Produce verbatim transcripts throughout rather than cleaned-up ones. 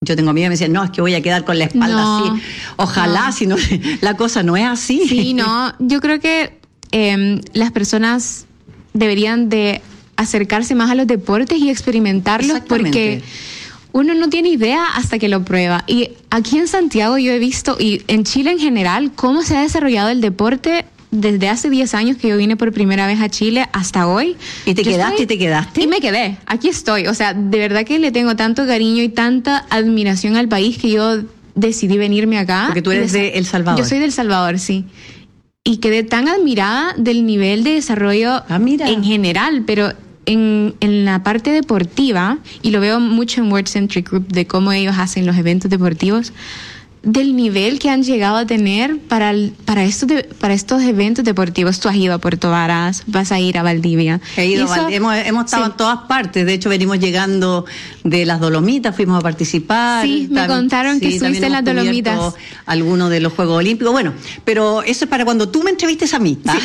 yo tengo amigas que me decían, no, es que voy a quedar con la espalda No, así. Ojalá, no. si no, la cosa no es así. Sí, no, yo creo que eh, las personas deberían de acercarse más a los deportes y experimentarlos, Exactamente. porque uno no tiene idea hasta que lo prueba. Y aquí en Santiago yo he visto, y en Chile en general, cómo se ha desarrollado el deporte desde hace diez años que yo vine por primera vez a Chile hasta hoy. ¿Y te Yo quedaste estoy- y te quedaste? Y me quedé, aquí estoy. O sea, de verdad que le tengo tanto cariño y tanta admiración al país que yo decidí venirme acá. Porque tú Y eres desa- de El Salvador. Yo soy del Salvador, sí. Y quedé tan admirada del nivel de desarrollo Ah, mira. en general, pero en, en la parte deportiva, y lo veo mucho en World Centric Group, de cómo ellos hacen los eventos deportivos, del nivel que han llegado a tener para, el- para, estos, de- para estos eventos deportivos. Tú has ido a Puerto Varas, vas a ir a Valdivia. He ido, Y eso- Val- hemos, hemos estado sí. en todas partes. De hecho, venimos llegando de las Dolomitas, fuimos a participar. Sí, me contaron que estuviste también en las hemos cubierto Dolomitas. algunos de los Juegos Olímpicos. Bueno, pero eso es para cuando tú me entrevistes a mí. ¿tá?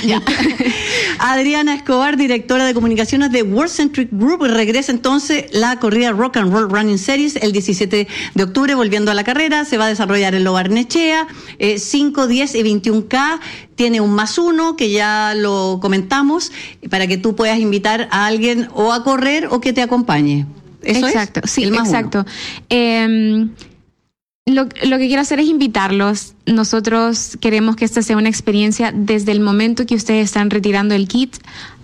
Adriana Escobar, directora de comunicaciones de World Centric Group, regresa entonces la corrida Rock and Roll Running Series el diecisiete de octubre, volviendo a la carrera. Se va a desarrollar en Lo Barnechea, eh, cinco, diez y veintiuno K. Tiene un más uno, que ya lo comentamos, para que tú puedas invitar a alguien o a correr o que te acompañe. ¿Eso Exacto, es? sí, El más uno. exacto. Eh, lo, lo que quiero hacer es invitarlos. Nosotros queremos que esta sea una experiencia desde el momento que ustedes están retirando el kit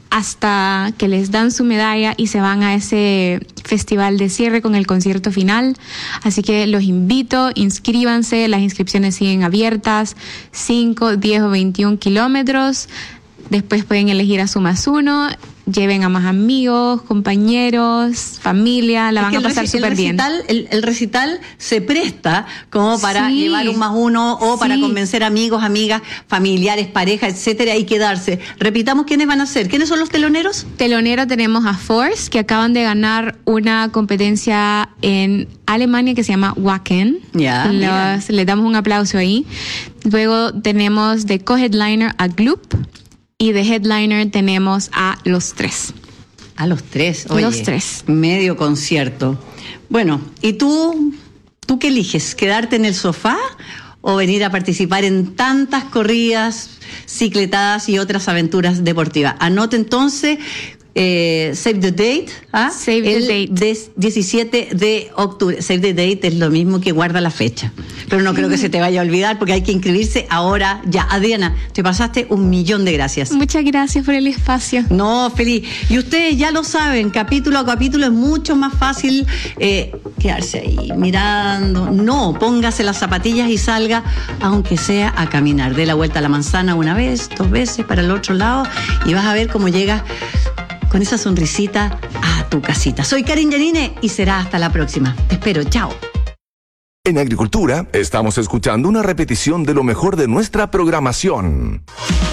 hasta que les dan su medalla y se van a ese festival de cierre con el concierto final. Así que los invito, inscríbanse, las inscripciones siguen abiertas, cinco, diez o veintiún kilómetros. Después pueden elegir a su más uno, lleven a más amigos, compañeros, familia, la Es van que a el pasar reci- el súper bien. recital- El, el recital se presta como para Sí. llevar un más uno o para Sí. convencer amigos, amigas, familiares, parejas, etcétera, y quedarse. Repitamos quiénes van a ser. ¿Quiénes son los teloneros? Telonero tenemos a Force, que acaban de ganar una competencia en Alemania que se llama Wacken. Ya, mira. Los, les damos un aplauso ahí. Luego tenemos de co-headliner a Gloop y de headliner tenemos a Los Tres. A los tres, oye. Los tres. Medio concierto. Bueno, ¿y tú, tú qué eliges? ¿Quedarte en el sofá o venir a participar en tantas corridas, cicletadas y otras aventuras deportivas? Anote entonces, eh, save the date. ¿ah? Save the el date. des- diecisiete de octubre. Save the date es lo mismo que guarda la fecha. Pero no creo que se te vaya a olvidar porque hay que inscribirse ahora ya. Adriana, te pasaste un millón de gracias. Muchas gracias por el espacio. No, feliz. Y ustedes ya lo saben, capítulo a capítulo es mucho más fácil eh, quedarse ahí mirando. No, póngase las zapatillas y salga, aunque sea a caminar. Dé la vuelta a la manzana una vez, dos veces para el otro lado y vas a ver cómo llegas con esa sonrisita a tu casita. Soy Karin Yanine y será hasta la próxima. Te espero. Chao. En Agricultura estamos escuchando una repetición de lo mejor de nuestra programación.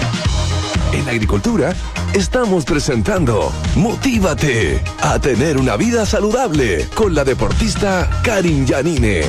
En Agricultura estamos presentando Motívate a tener una vida saludable con la deportista Karin Yanine.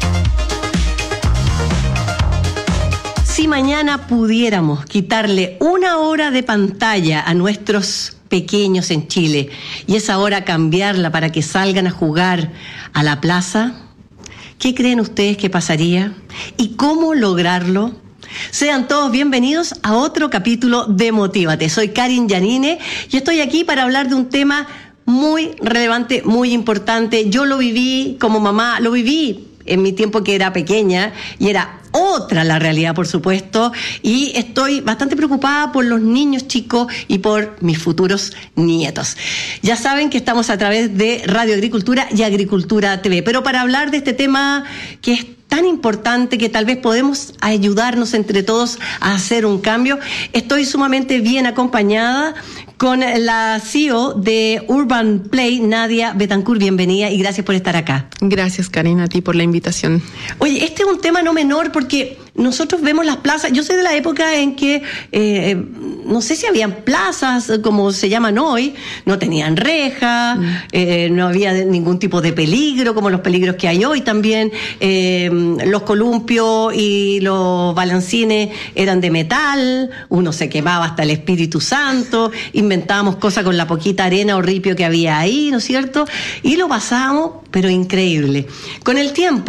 Si mañana pudiéramos quitarle una hora de pantalla a nuestros pequeños en Chile y esa hora cambiarla para que salgan a jugar a la plaza, ¿qué creen ustedes que pasaría? ¿Y cómo lograrlo? Sean todos bienvenidos a otro capítulo de Motívate. Soy Karin Yanine y estoy aquí para hablar de un tema muy relevante, muy importante. Yo lo viví como mamá, lo viví en mi tiempo que era pequeña y era otra la realidad, por supuesto, y estoy bastante preocupada por los niños chicos y por mis futuros nietos. Ya saben que estamos a través de Radio Agricultura y Agricultura T V, pero para hablar de este tema que es tan importante, que tal vez podemos ayudarnos entre todos a hacer un cambio, estoy sumamente bien acompañada con la C E O de Urban Play, Nadia Betancourt. Bienvenida y gracias por estar acá. Gracias, Karina, a ti por la invitación. Oye, este es un tema no menor porque nosotros vemos las plazas. Yo soy de la época en que, eh, no sé si habían plazas como se llaman hoy, no tenían reja, mm. eh, no había ningún tipo de peligro como los peligros que hay hoy también. Eh, los columpios y los balancines eran de metal, uno se quemaba hasta el Espíritu Santo, inventábamos cosas con la poquita arena o ripio que había ahí, ¿no es cierto? Y lo pasábamos, pero increíble. Con el tiempo,